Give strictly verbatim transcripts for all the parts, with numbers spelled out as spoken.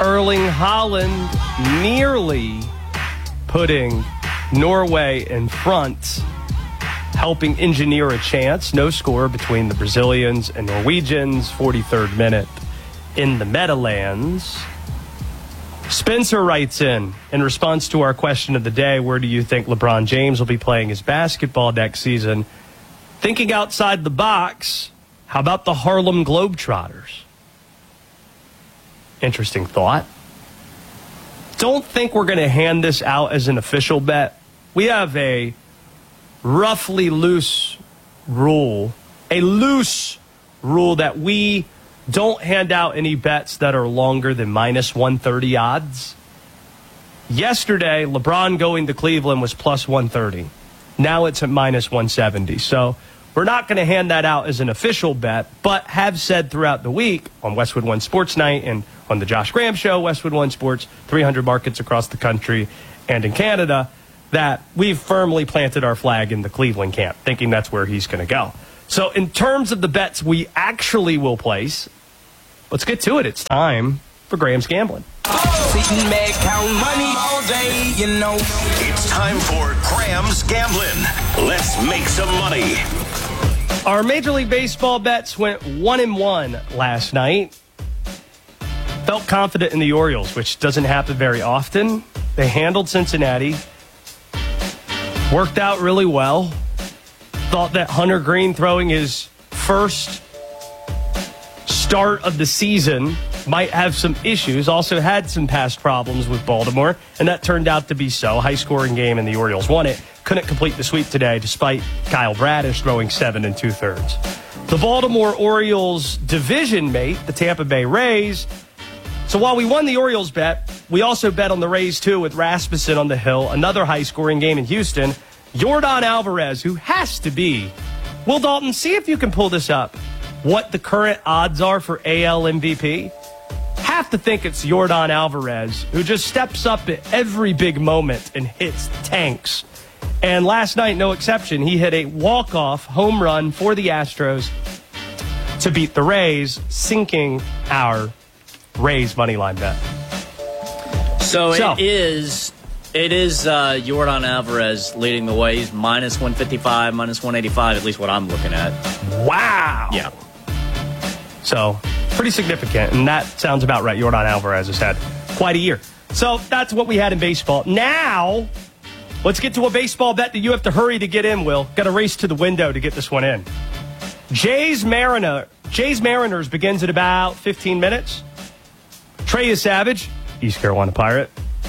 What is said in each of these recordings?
Erling Haaland nearly putting Norway in front, helping engineer a chance. No score between the Brazilians and Norwegians. forty-third minute in the Meadowlands. Spencer writes in, in response to our question of the day, where do you think LeBron James will be playing his basketball next season? Thinking outside the box, how about the Harlem Globetrotters? Interesting thought. Don't think we're going to hand this out as an official bet. We have a roughly loose rule, a loose rule that we don't hand out any bets that are longer than minus one thirty odds. Yesterday, LeBron going to Cleveland was plus one thirty. Now it's at minus one seventy. So we're not going to hand that out as an official bet, but have said throughout the week on Westwood One Sports Night and on the Josh Graham Show, Westwood One Sports, three hundred markets across the country and in Canada, that we've firmly planted our flag in the Cleveland camp, thinking that's where he's going to go. So in terms of the bets we actually will place, let's get to it. It's time for Graham's Gambling. Sitting back, count money all day, you know. It's time for Graham's Gambling. Let's make some money. Our Major League Baseball bets went one and one last night. Felt confident in the Orioles, which doesn't happen very often. They handled Cincinnati. Worked out really well. Thought that Hunter Green throwing his first start of the season might have some issues. Also had some past problems with Baltimore, and that turned out to be so. High-scoring game, and the Orioles won it. Couldn't complete the sweep today, despite Kyle Bradish throwing seven and two-thirds. The Baltimore Orioles division mate, the Tampa Bay Rays. So while we won the Orioles bet, we also bet on the Rays, too, with Rasmussen on the hill. Another high-scoring game in Houston. Yordan Alvarez, who has to be. Will Dalton, see if you can pull this up. What the current odds are for A L M V P? Have to think it's Yordan Alvarez, who just steps up at every big moment and hits tanks. And last night, no exception, he hit a walk-off home run for the Astros to beat the Rays, sinking our Rays moneyline bet. So, So it is it is uh, Yordan Alvarez leading the way. He's minus one fifty-five, minus one eighty-five, at least what I'm looking at. Wow. Yeah. So, pretty significant, and that sounds about right. Yordan Alvarez has had quite a year. So, that's what we had in baseball. Now, let's get to a baseball bet that you have to hurry to get in, Will. Got to race to the window to get this one in. Jays Mariner, Jays Mariners begins in about fifteen minutes. Trey Savage, East Carolina Pirate.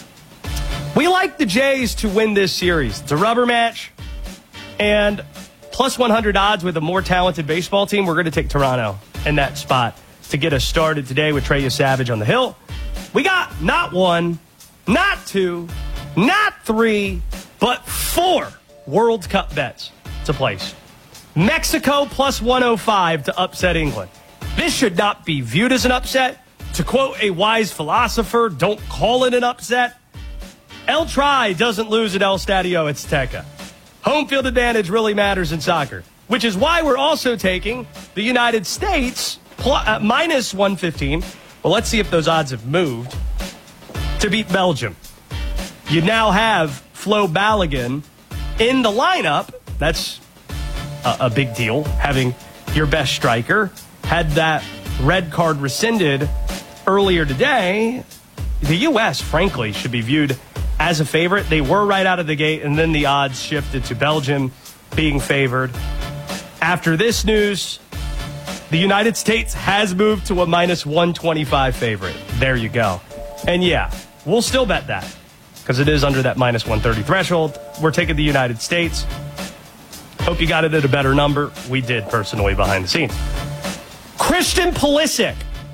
We like the Jays to win this series. It's a rubber match, and plus one hundred odds with a more talented baseball team. We're going to take Toronto in that spot to get us started today with Trey Savage on the hill. We got not one, not two, not three, but four World Cup bets to place. Mexico plus one oh five to upset England. This should not be viewed as an upset. To quote a wise philosopher, don't call it an upset. El Tri doesn't lose at El Stadio Azteca. Home field advantage really matters in soccer, which is why we're also taking the United States plus, uh, minus one fifteen. Well, let's see if those odds have moved to beat Belgium. You now have Flo Balogun in the lineup. That's a, a big deal, having your best striker. Had that red card rescinded earlier today. The U S, frankly, should be viewed as a favorite. They were right out of the gate, and then the odds shifted to Belgium being favored. After this news, the United States has moved to a minus one twenty-five favorite. There you go. And yeah, we'll still bet that because it is under that minus one thirty threshold. We're taking the United States. Hope you got it at a better number. We did personally behind the scenes. Christian Pulisic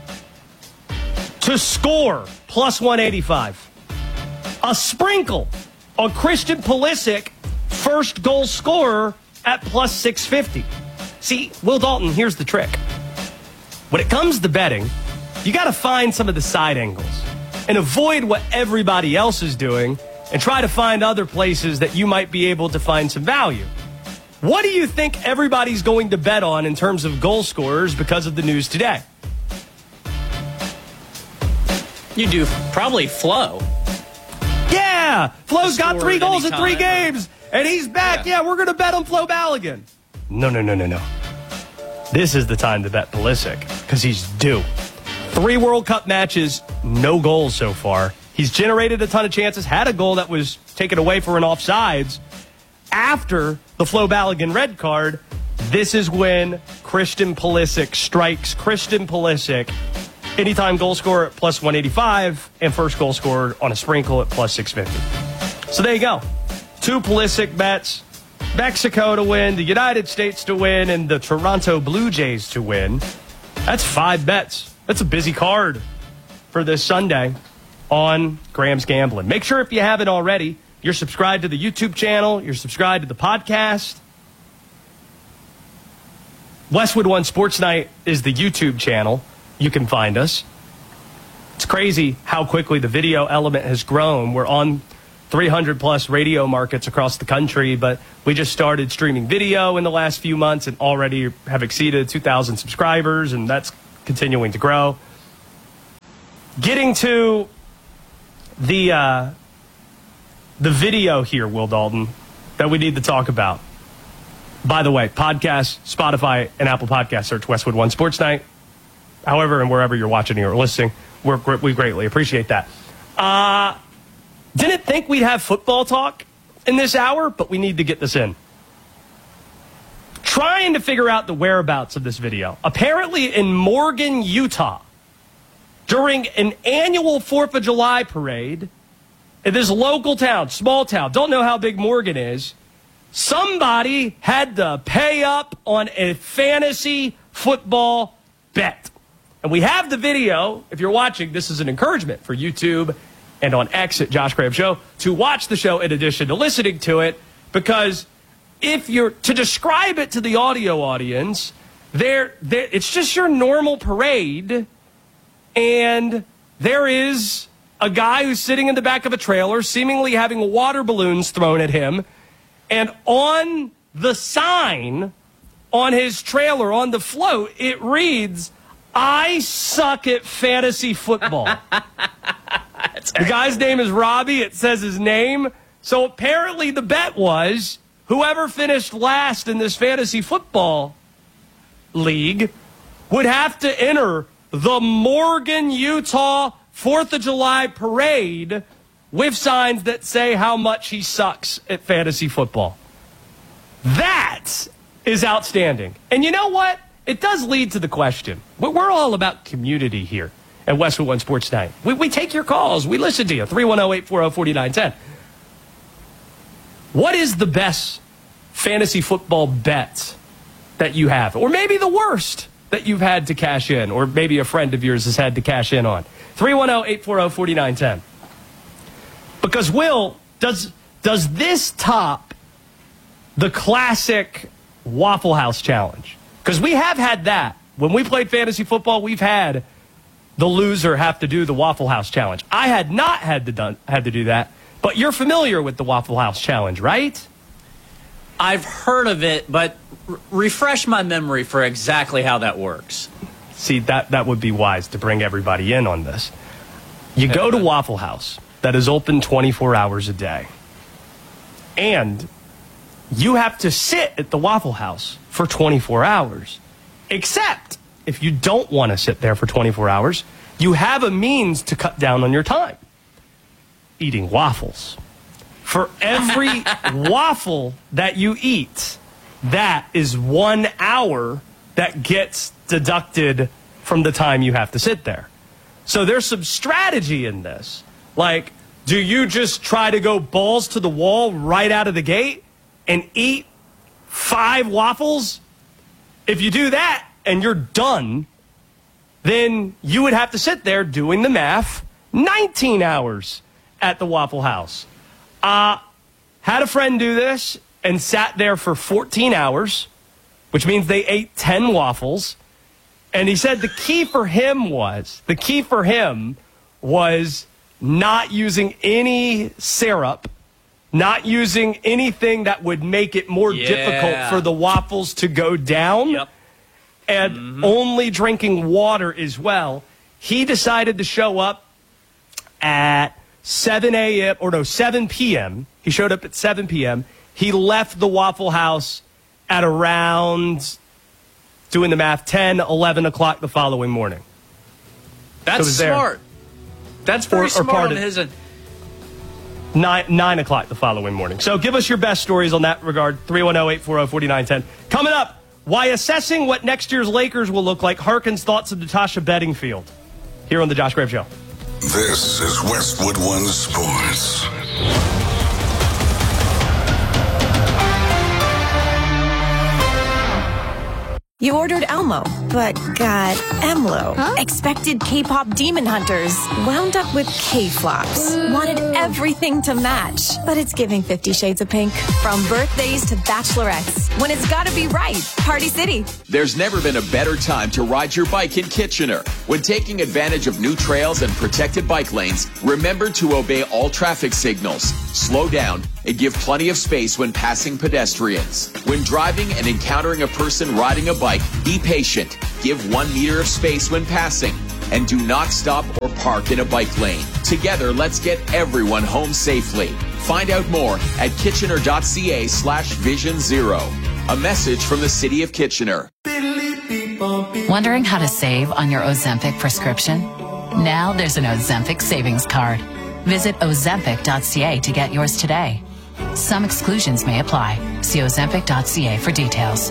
to score plus one eighty-five. A sprinkle on Christian Pulisic, first goal scorer at plus six fifty. See, Will Dalton, here's the trick. When it comes to betting, you got to find some of the side angles and avoid what everybody else is doing and try to find other places that you might be able to find some value. What do you think everybody's going to bet on in terms of goal scorers because of the news today? You do probably Flo. Yeah, Flo's got three goals in three anytime. games, and he's back. Yeah, Yeah. we're going to bet on Flo Balogun. No, no, no, no, no. This is the time to bet Pulisic because he's due. Three World Cup matches, no goals so far. He's generated a ton of chances, had a goal that was taken away for an offsides. After the Flo Balogun red card, this is when Christian Pulisic strikes. Christian Pulisic, anytime goal scorer at plus one eighty-five, and first goal scorer on a sprinkle at plus six fifty. So there you go. Two Pulisic bets. Mexico to win, the United States to win, and the Toronto Blue Jays to win. That's five bets. That's a busy card for this Sunday on Graham's Gambling. Make sure if you haven't already, you're subscribed to the YouTube channel, you're subscribed to the podcast. Westwood One Sports Night is the YouTube channel. You can find us. It's crazy how quickly the video element has grown. We're on three hundred plus radio markets across the country, but we just started streaming video in the last few months and already have exceeded two thousand subscribers, and that's continuing to grow. Getting to the uh, the video here, Will Dalton, that we need to talk about. By the way, podcast, Spotify, and Apple Podcasts, search Westwood One Sports Night. However, and wherever you're watching or listening, we're, we greatly appreciate that. Uh, didn't think we'd have football talk in this hour, but we need to get this in. Trying to figure out the whereabouts of this video. Apparently in Morgan, Utah, during an annual fourth of July parade in this local town, small town, don't know how big Morgan is, somebody had to pay up on a fantasy football bet. And we have the video. If you're watching, this is an encouragement for YouTube and on X at Josh Graham Show to watch the show in addition to listening to it, because if you're to describe it to the audio audience, there, there it's just your normal parade, and there is a guy who's sitting in the back of a trailer, seemingly having water balloons thrown at him, and on the sign on his trailer, on the float, it reads, "I suck at fantasy football." The guy's name is Robbie. It says his name. So apparently the bet was whoever finished last in this fantasy football league would have to enter the Morgan, Utah fourth of July parade with signs that say how much he sucks at fantasy football. That is outstanding. And you know what? It does lead to the question. We're all about community here at Westwood One Sports Night. We, we take your calls. We listen to you. three one zero, eight four zero, four nine one zero. What is the best fantasy football bet that you have? Or maybe the worst that you've had to cash in, or maybe a friend of yours has had to cash in on. three one zero, eight four zero, four nine one zero. Because, Will, does, does this top the classic Waffle House Challenge? Because we have had that. When we played fantasy football, we've had the loser have to do the Waffle House Challenge. I had not had to, done, had to do that, but you're familiar with the Waffle House Challenge, right? I've heard of it, but r- refresh my memory for exactly how that works. See, that, that would be wise to bring everybody in on this. You go to Waffle House that is open twenty-four hours a day, and you have to sit at the Waffle House for twenty-four hours. Except if you don't want to sit there for twenty-four hours, you have a means to cut down on your time. Eating waffles. For every waffle that you eat, that is one hour that gets deducted from the time you have to sit there. So there's some strategy in this. Like, do you just try to go balls to the wall right out of the gate and eat five waffles? If you do that and you're done, then you would have to sit there doing the math nineteen hours at the Waffle House. Uh, had a friend do this and sat there for fourteen hours, which means they ate ten waffles. And he said the key for him was, the key for him was not using any syrup, not using anything that would make it more Yeah. difficult for the waffles to go down, Yep. and only drinking water as well. He decided to show up at seven a.m. or no, seven p.m. He showed up at seven p.m. He left the Waffle House at around, doing the math, ten, eleven o'clock the following morning. That's So smart. That's very Or- or smart part on of- his end. Nine, nine o'clock the following morning. So give us your best stories on that regard. three one zero, eight four zero, four nine one zero. Coming up, why assessing what next year's Lakers will look like harkens thoughts of Natasha Bedingfield. Here on The Josh Graham Show. This is Westwood One Sports. You ordered Elmo, but got Emlo. Huh? Expected K-pop demon hunters. Wound up with K-flops. Wanted everything to match, but it's giving Fifty Shades of Pink. From birthdays to bachelorettes, when it's gotta be right, Party City. There's never been a better time to ride your bike in Kitchener. When taking advantage of new trails and protected bike lanes, remember to obey all traffic signals. Slow down and give plenty of space when passing pedestrians. When driving and encountering a person riding a bike, be patient. Give one meter of space when passing. And do not stop or park in a bike lane. Together, let's get everyone home safely. Find out more at kitchener.ca slash vision zero. A message from the City of Kitchener. Wondering how to save on your Ozempic prescription? Now there's an Ozempic savings card. Visit ozempic dot c a to get yours today. Some exclusions may apply. See ozempic dot c a for details.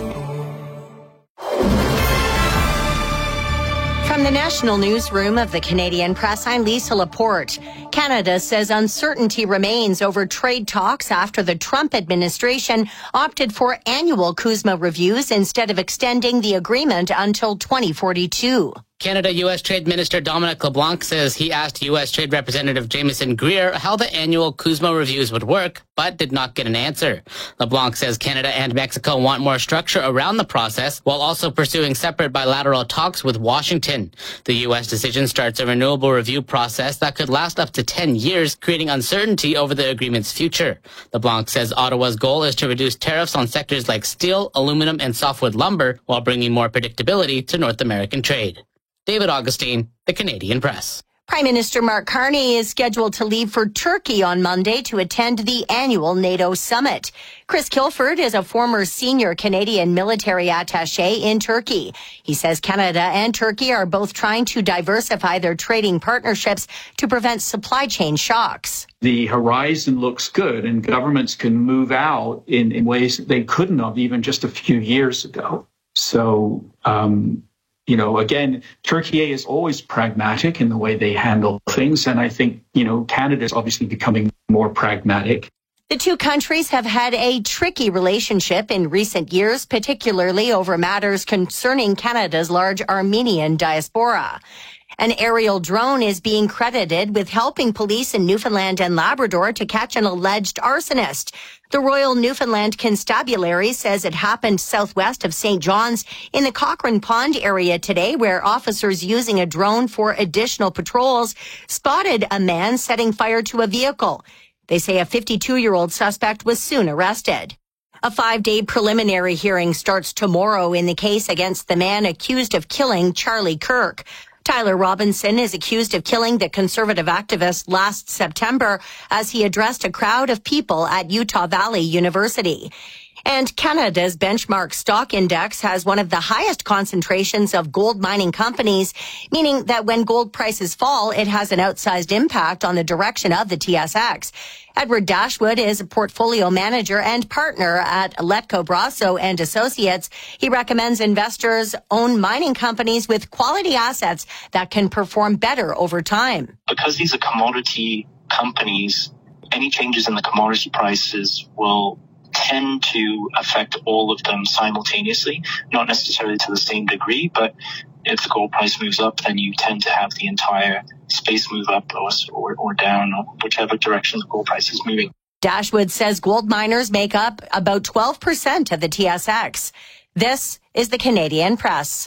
From the National Newsroom of the Canadian Press, I'm Lisa Laporte. Canada says uncertainty remains over trade talks after the Trump administration opted for annual CUSMA reviews instead of extending the agreement until twenty forty-two. Canada U S Trade Minister Dominic LeBlanc says he asked U S Trade Representative Jameson Greer how the annual CUSMA reviews would work, but did not get an answer. LeBlanc says Canada and Mexico want more structure around the process while also pursuing separate bilateral talks with Washington. The U S decision starts a renewable review process that could last up to ten years, creating uncertainty over the agreement's future. LeBlanc says Ottawa's goal is to reduce tariffs on sectors like steel, aluminum, and softwood lumber while bringing more predictability to North American trade. David Augustine, The Canadian Press. Prime Minister Mark Carney is scheduled to leave for Turkey on Monday to attend the annual NATO summit. Chris Kilford is a former senior Canadian military attaché in Turkey. He says Canada and Turkey are both trying to diversify their trading partnerships to prevent supply chain shocks. The horizon looks good, and governments can move out in, in ways that they couldn't have even just a few years ago. So, um, You know, again, Turkey is always pragmatic in the way they handle things. And I think, you know, Canada is obviously becoming more pragmatic. The two countries have had a tricky relationship in recent years, particularly over matters concerning Canada's large Armenian diaspora. An aerial drone is being credited with helping police in Newfoundland and Labrador to catch an alleged arsonist. The Royal Newfoundland Constabulary says it happened southwest of Saint John's in the Cochrane Pond area today, where officers using a drone for additional patrols spotted a man setting fire to a vehicle. They say a fifty-two-year-old suspect was soon arrested. A five-day preliminary hearing starts tomorrow in the case against the man accused of killing Charlie Kirk. Tyler Robinson is accused of killing the conservative activist last September as he addressed a crowd of people at Utah Valley University. And Canada's benchmark stock index has one of the highest concentrations of gold mining companies, meaning that when gold prices fall, it has an outsized impact on the direction of the T S X. Edward Dashwood is a portfolio manager and partner at Letco Brasso and Associates. He recommends investors own mining companies with quality assets that can perform better over time. Because these are commodity companies, any changes in the commodity prices will tend to affect all of them simultaneously, not necessarily to the same degree, but if the gold price moves up, then you tend to have the entire space move up or, or, or down, or whichever direction the gold price is moving. Dashwood says gold miners make up about twelve percent of the T S X. This is the Canadian Press.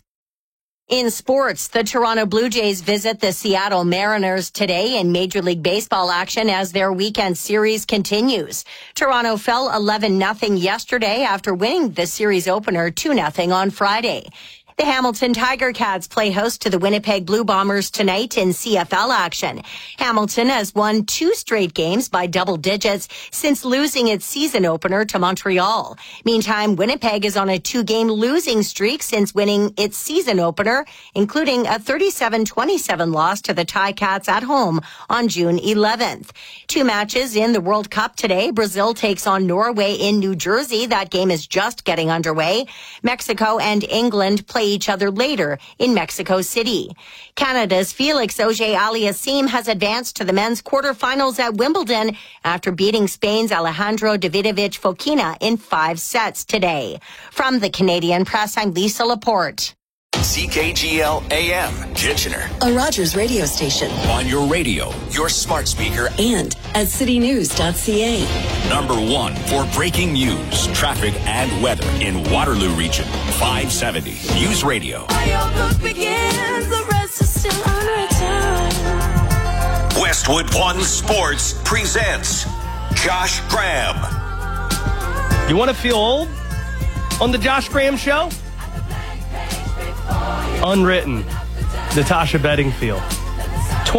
In sports, the Toronto Blue Jays visit the Seattle Mariners today in Major League Baseball action as their weekend series continues. Toronto fell eleven nothing yesterday after winning the series opener two nothing on Friday. The Hamilton Tiger Cats play host to the Winnipeg Blue Bombers tonight in C F L action. Hamilton has won two straight games by double digits since losing its season opener to Montreal. Meantime, Winnipeg is on a two-game losing streak since winning its season opener, including a thirty-seven twenty-seven loss to the Ticats at home on June eleventh. Two matches in the World Cup today. Brazil takes on Norway in New Jersey. That game is just getting underway. Mexico and England play each other later in Mexico City. Canada's Felix Auger-Aliassime has advanced to the men's quarterfinals at Wimbledon after beating Spain's Alejandro Davidovich Fokina in five sets today. From the Canadian Press, I'm Lisa Laporte. C K G L A M, Kitchener. A Rogers radio station. On your radio, your smart speaker, and at city news dot c a. Number one for breaking news, traffic, and weather in Waterloo Region. five seventy News Radio. Begins, the rest is still unwritten. Westwood One Sports presents Josh Graham. You want to feel old on the Josh Graham Show? Unwritten, Natasha Bedingfield.